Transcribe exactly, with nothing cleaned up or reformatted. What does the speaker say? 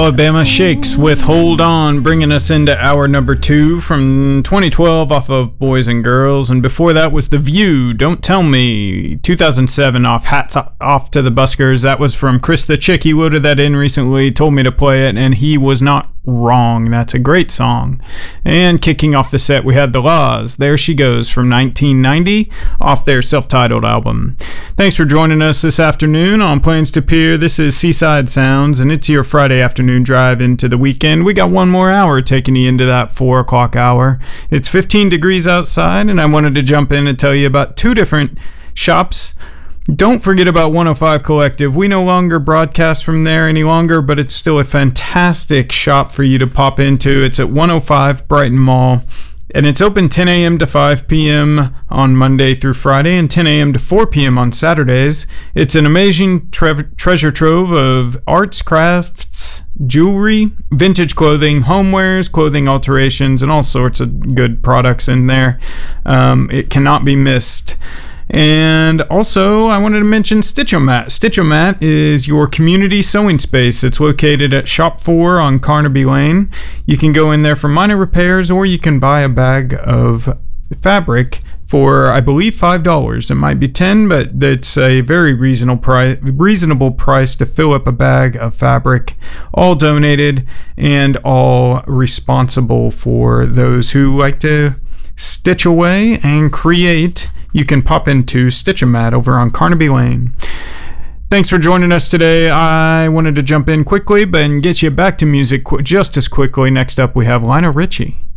Alabama Shakes with Hold On, bringing us into hour number two from twenty twelve off of Boys and Girls. And before that was The View, Don't Tell Me, two thousand seven off Hats Off to the Buskers. That was from Chris the Chick. He loaded that in recently, told me to play it, and he was not wrong. That's a great song. And kicking off the set, we had The Laws, There She Goes, from nineteen ninety off their self-titled album. Thanks for joining us this afternoon on Plains to Pier. This is Seaside Sounds, and it's your Friday afternoon drive into the weekend. We got one more hour taking you into that four o'clock hour. It's fifteen degrees outside, and I wanted to jump in and tell you about two different shops. Don't forget about one oh five Collective. We no longer broadcast from there any longer, but it's still a fantastic shop for you to pop into. It's at one oh five Brighton Mall, and it's open ten a.m. to five p.m. on Monday through Friday and ten a.m. to four p.m. on Saturdays. It's an amazing tre- treasure trove of arts, crafts, jewelry, vintage clothing, homewares, clothing alterations, and all sorts of good products in there. Um, it cannot be missed. And also, I wanted to mention Stitch-O-Mat. Stitch-O-Mat is your community sewing space. It's located at Shop four on Carnaby Lane. You can go in there for minor repairs, or you can buy a bag of fabric for, I believe, five dollars. It might be ten dollars, but it's a very reasonable price, reasonable price to fill up a bag of fabric, all donated and all responsible for those who like to stitch away and create. You can pop into Stitch-O-Mat over on Carnaby Lane. Thanks for joining us today. I wanted to jump in quickly but and get you back to music qu- just as quickly. Next up, we have Lionel Richie.